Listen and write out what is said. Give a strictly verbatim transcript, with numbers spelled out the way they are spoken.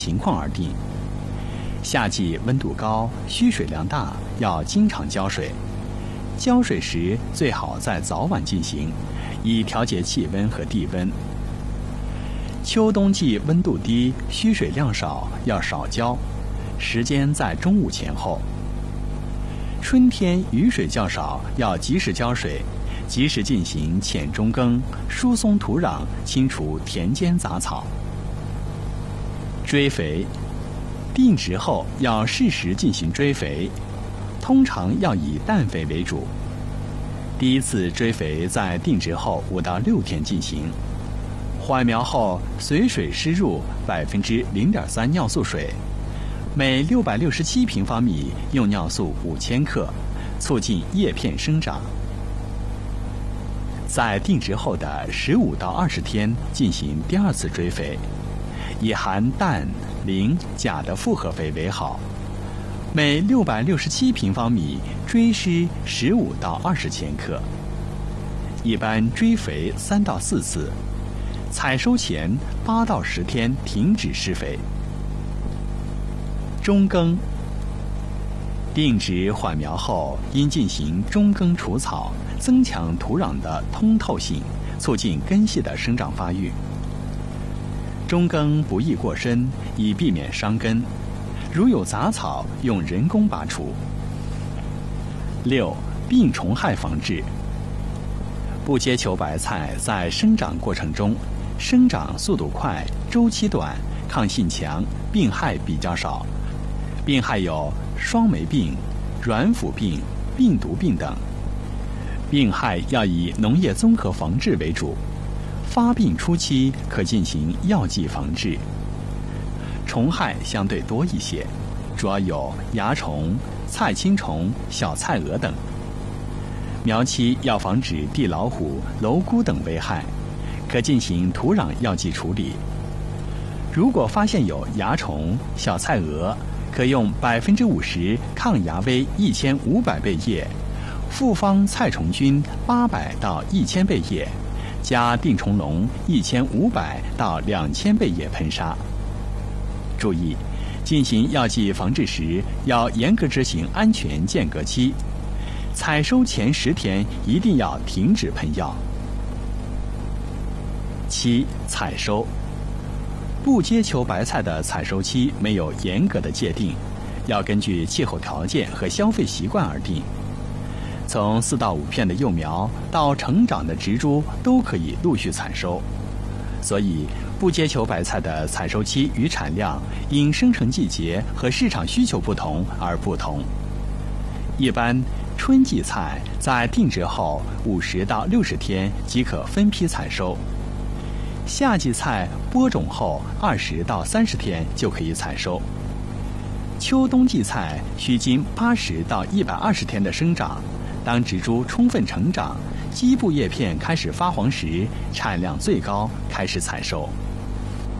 情况而定。夏季温度高，需水量大，要经常浇水。浇水时最好在早晚进行，以调节气温和地温。秋冬季温度低，需水量少，要少浇，时间在中午前后。春天雨水较少，要及时浇水，及时进行浅中耕，疏松土壤，清除田间杂草。追肥，定植后要适时进行追肥，通常要以氮肥为主。第一次追肥在定植后五到六天进行。缓苗后随水施入百分之零点三尿素水，每六百六十七平方米用尿素五千克，促进叶片生长。在定植后的十五到二十天进行第二次追肥，以含氮、磷、钾的复合肥为好，每六百六十七平方米追施十五到二十千克。一般追肥三到四次。采收前八到十天停止施肥。中耕，定植缓苗后应进行中耕除草，增强土壤的通透性，促进根系的生长发育。中耕不宜过深，以避免伤根。如有杂草，用人工拔除。六、病虫害防治。不接球白菜在生长过程中，生长速度快，周期短，抗性强，病害比较少。病害有双霉病、软腐病、病毒病等。病害要以农业综合防治为主，发病初期可进行药剂防治。虫害相对多一些，主要有蚜虫、菜青虫、小菜蛾等。苗期要防止地老虎、蝼蛄等危害，可进行土壤药剂处理。如果发现有蚜虫、小菜蛾，可用百分之五十抗蚜威一千五百倍液，复方菜虫菌八百到一千倍液，加定虫笼一千五百到两千倍液喷杀。注意，进行药剂防治时要严格执行安全间隔期，采收前十天一定要停止喷药。七、采收。不接球白菜的采收期没有严格的界定，要根据气候条件和消费习惯而定。从四到五片的幼苗到成长的植株都可以陆续采收，所以不接球白菜的采收期与产量因生成季节和市场需求不同而不同。一般春季菜在定植后五十到六十天即可分批采收。夏季菜播种后二十到三十天就可以采收。秋冬季菜需经八十到一百二十天的生长，当植株充分成长，基部叶片开始发黄时，产量最高，开始采收。